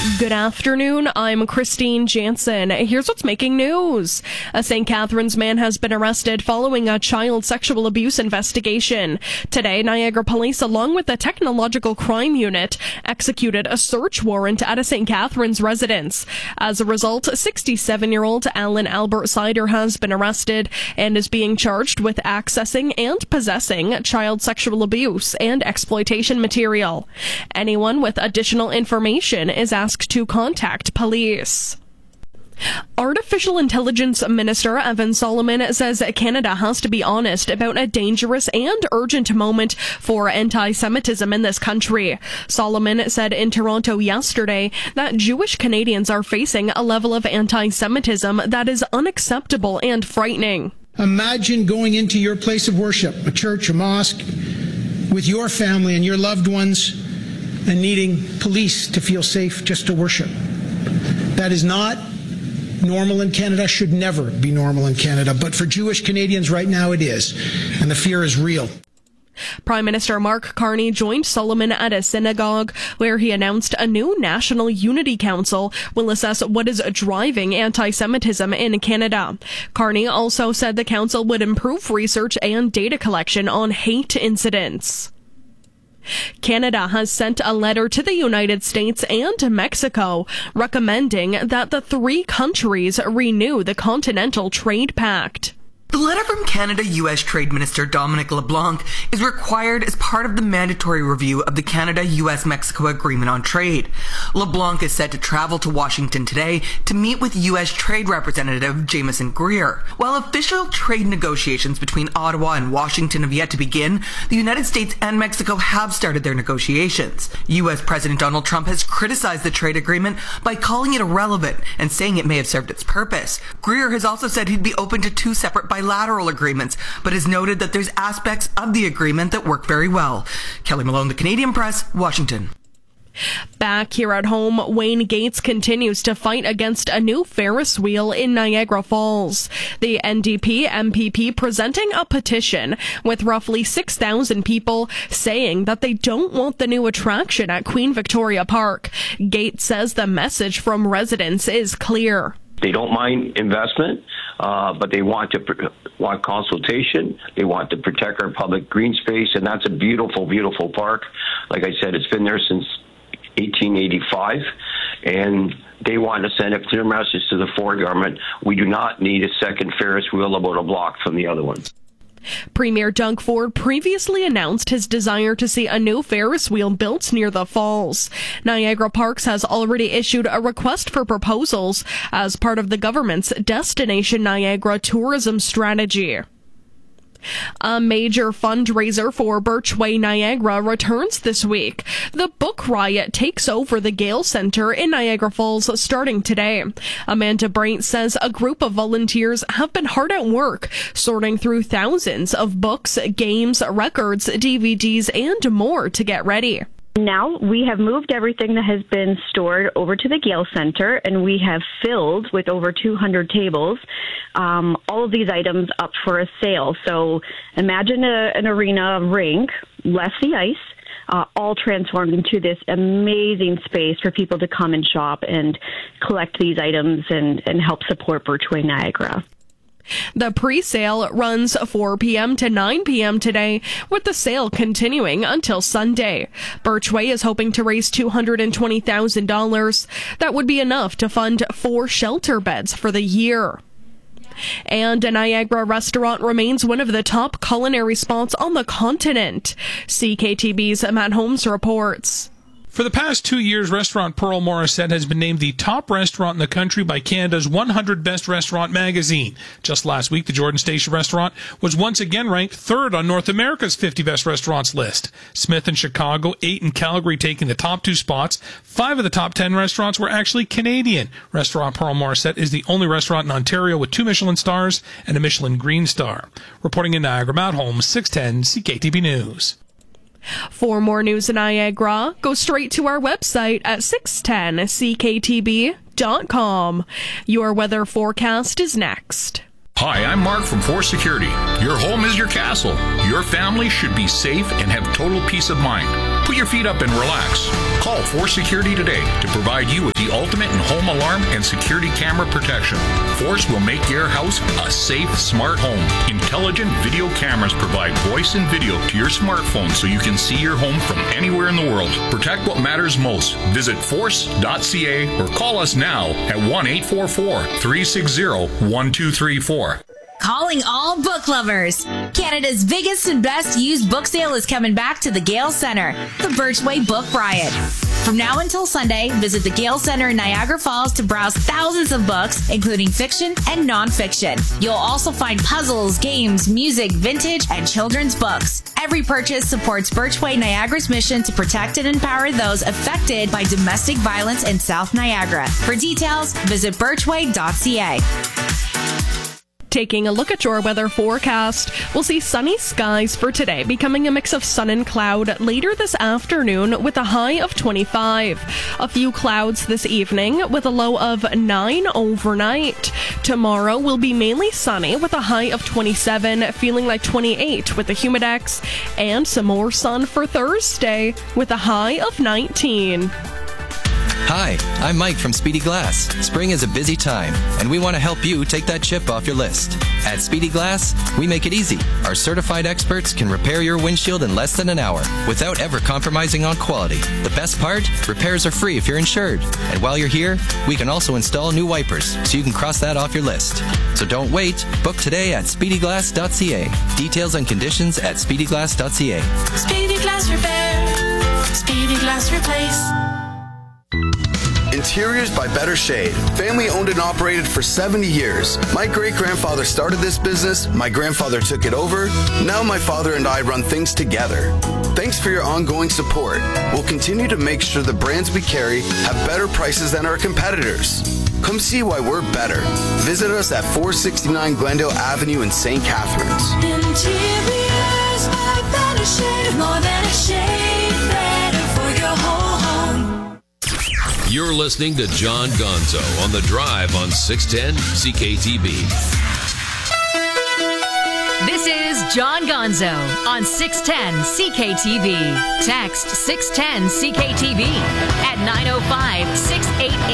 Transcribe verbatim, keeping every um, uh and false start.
Good afternoon, I'm Christine Jansen. Here's what's making news. A Saint Catharines man has been arrested following a child sexual abuse investigation. Today, Niagara Police, along with the Technological Crime Unit, executed a search warrant at a Saint Catharines residence. As a result, sixty-seven-year-old Alan Albert Sider has been arrested and is being charged with accessing and possessing child sexual abuse and exploitation material. Anyone with additional information is asked to contact police. Artificial Intelligence Minister Evan Solomon says Canada has to be honest about a dangerous and urgent moment for anti-Semitism in this country. Solomon said in Toronto yesterday that Jewish Canadians are facing a level of anti-Semitism that is unacceptable and frightening. Imagine going into your place of worship, a church, a mosque, with your family and your loved ones, and needing police to feel safe just to worship. That is not normal in Canada, should never be normal in Canada, but for Jewish Canadians right now it is, and the fear is real. Prime Minister Mark Carney joined Solomon at a synagogue where he announced a new National Unity Council will assess what is driving anti-Semitism in Canada. Carney also said the council would improve research and data collection on hate incidents. Canada has sent a letter to the United States and Mexico recommending that the three countries renew the Continental Trade Pact. The letter from Canada-U S Trade Minister Dominic LeBlanc is required as part of the mandatory review of the Canada-U S Mexico Agreement on Trade. LeBlanc is set to travel to Washington today to meet with U S Trade Representative Jameson Greer. While official trade negotiations between Ottawa and Washington have yet to begin, the United States and Mexico have started their negotiations. U S President Donald Trump has criticized the trade agreement by calling it irrelevant and saying it may have served its purpose. Greer has also said he'd be open to two separate bilateral bilateral agreements, but has noted that there's aspects of the agreement that work very well. Kelly Malone, The Canadian Press, Washington. Back here at home, Wayne Gates continues to fight against a new Ferris wheel in Niagara Falls. The N D P M P P presenting a petition with roughly six thousand people saying that they don't want the new attraction at Queen Victoria Park. Gates says the message from residents is clear. They don't mind investment, uh, but they want to pr- want consultation. They want to protect our public green space, and that's a beautiful, beautiful park. Like I said, it's been there since eighteen eighty-five, and they want to send a clear message to the Ford government. We do not need a second Ferris wheel about a block from the other ones. Premier Doug Ford previously announced his desire to see a new Ferris wheel built near the falls. Niagara Parks has already issued a request for proposals as part of the government's Destination Niagara tourism strategy. A major fundraiser for Birchway Niagara returns this week. The Book Riot takes over the Gale Centre in Niagara Falls starting today. Amanda Braint says a group of volunteers have been hard at work sorting through thousands of books, games, records, D V Ds, and more to get ready. Now we have moved everything that has been stored over to the Gale Centre, and we have filled with over two hundred tables um, all of these items up for a sale. So imagine a, an arena rink, less the ice, uh, all transformed into this amazing space for people to come and shop and collect these items and, and help support Birchway Niagara. The pre-sale runs four p.m. to nine p.m. today, with the sale continuing until Sunday. Birchway is hoping to raise two hundred twenty thousand dollars. That would be enough to fund four shelter beds for the year. And a Niagara restaurant remains one of the top culinary spots on the continent. C K T B's Matt Holmes reports. For the past two years, Restaurant Pearl Morissette has been named the top restaurant in the country by Canada's one hundred Best Restaurant magazine. Just last week, the Jordan Station restaurant was once again ranked third on North America's fifty Best Restaurants list. Smith in Chicago, eight in Calgary taking the top two spots. Five of the top ten restaurants were actually Canadian. Restaurant Pearl Morissette is the only restaurant in Ontario with two Michelin stars and a Michelin Green Star. Reporting in Niagara, Matt Holmes, six ten C K T B News. For more news in Niagara, go straight to our website at six ten C K T B dot com. Your weather forecast is next. Hi, I'm Mark from Force Security. Your home is your castle. Your family should be safe and have total peace of mind. Put your feet up and relax. Call Force Security today to provide you with the ultimate in home alarm and security camera protection. Force will make your house a safe, smart home. Intelligent video cameras provide voice and video to your smartphone so you can see your home from anywhere in the world. Protect what matters most. Visit force dot c a or call us now at one eight four four, three six zero, one two three four. Calling all book lovers. Canada's biggest and best used book sale is coming back to the Gale Centre, the Birchway Book Riot. From now until Sunday, visit the Gale Centre in Niagara Falls to browse thousands of books, including fiction and nonfiction. You'll also find puzzles, games, music, vintage, and children's books. Every purchase supports Birchway Niagara's mission to protect and empower those affected by domestic violence in South Niagara. For details, visit birchway dot c a. Taking a look at your weather forecast, we'll see sunny skies for today, becoming a mix of sun and cloud later this afternoon with a high of twenty-five. A few clouds this evening with a low of nine overnight. Tomorrow will be mainly sunny with a high of twenty-seven, feeling like twenty-eight with the humidex, and some more sun for Thursday with a high of nineteen. Hi, I'm Mike from Speedy Glass. Spring is a busy time, and we want to help you take that chip off your list. At Speedy Glass, we make it easy. Our certified experts can repair your windshield in less than an hour without ever compromising on quality. The best part? Repairs are free if you're insured. And while you're here, we can also install new wipers, so you can cross that off your list. So don't wait. Book today at speedy glass dot c a. Details and conditions at speedy glass dot c a. Speedy Glass Repair. Speedy Glass Replace. Interiors by Better Shade. Family owned and operated for seventy years. My great-grandfather started this business, my grandfather took it over, now my father and I run things together. Thanks for your ongoing support. We'll continue to make sure the brands we carry have better prices than our competitors. Come see why we're better. Visit us at four sixty-nine Glendale Avenue in Saint Catharines. Interiors by Better Shade. More than a shade, better for your whole home. You're listening to John Gonzo on The Drive on six ten C K T B. This is John Gonzo on six ten C K T B. Text six ten C K T B at nine oh five, six eight eight.